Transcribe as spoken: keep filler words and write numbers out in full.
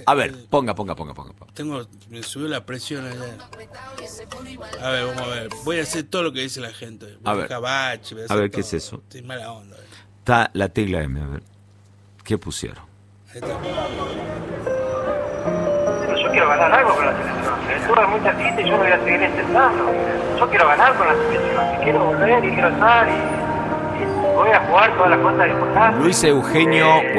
A ver, ponga, ponga, ponga, ponga. ponga. Tengo, me subió la presión allá. A ver, vamos a ver. Voy a hacer todo lo que dice la gente. Voy A ver, bache, voy a, a ver, todo. ¿qué es eso? Estoy mala onda. eh. Está la tecla M, a ver. ¿Qué pusieron? Ahí está. Pero yo quiero ganar algo con la selección. El tour es muy chiquito y yo me voy a seguir intentando. Yo quiero ganar con la selección. Quiero volver y quiero estar y, y voy a jugar todas las cosas importantes. Luis Eugenio